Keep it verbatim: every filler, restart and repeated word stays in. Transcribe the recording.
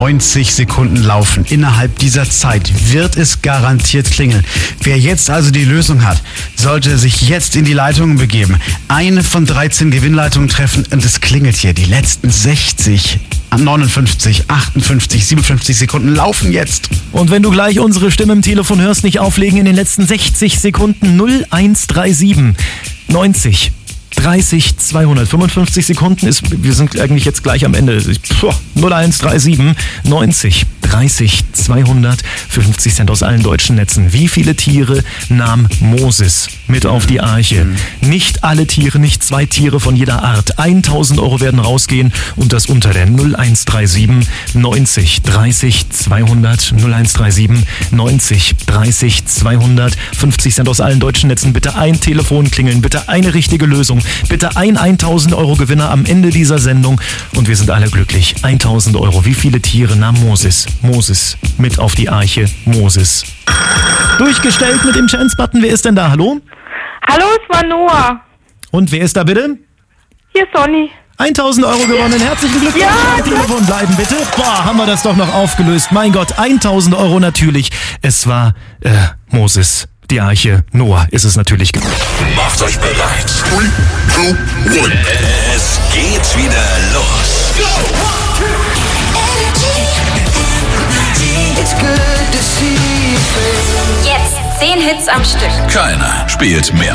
neunzig Sekunden laufen. Innerhalb dieser Zeit wird es garantiert klingeln. Wer jetzt also die Lösung hat, sollte sich jetzt in die Leitungen begeben. Eine von dreizehn Gewinnleitungen treffen und es klingelt hier. Die letzten sechzig, neunundfünfzig, achtundfünfzig, siebenundfünfzig Sekunden laufen jetzt. Und wenn du gleich unsere Stimme im Telefon hörst, nicht auflegen in den letzten sechzig Sekunden. null eins drei sieben neunzig dreißig zweihundert. fünfundfünfzig Sekunden ist, wir sind eigentlich jetzt gleich am Ende. Puh, null eins drei sieben neunzig dreißig zweihundert für fünfzig Cent aus allen deutschen Netzen. Wie viele Tiere nahm Moses mit auf die Arche? Mhm. Nicht alle Tiere, nicht zwei Tiere von jeder Art. tausend Euro werden rausgehen und das unter der null eins drei sieben neunzig dreißig zweihundert. null eins drei sieben neunzig dreißig zweihundert. fünfzig Cent aus allen deutschen Netzen. Bitte ein Telefon klingeln, bitte eine richtige Lösung. Bitte ein tausend Euro Gewinner am Ende dieser Sendung und wir sind alle glücklich. tausend Euro. Wie viele Tiere nahm Moses? Moses mit auf die Arche. Moses. Durchgestellt mit dem Chance-Button. Wer ist denn da? Hallo? Hallo, es war Noah. Und wer ist da bitte? Hier ist Sonny. tausend Euro gewonnen. Herzlichen Glückwunsch. Ja, am Telefon bleiben bitte. Boah, haben wir das doch noch aufgelöst. Mein Gott, tausend Euro natürlich. Es war äh, Moses. Die Arche Noah ist es natürlich geworden. Macht euch bereit. Three, two, one. Es geht wieder los. Jetzt zehn Hits am Stück. Keiner spielt mehr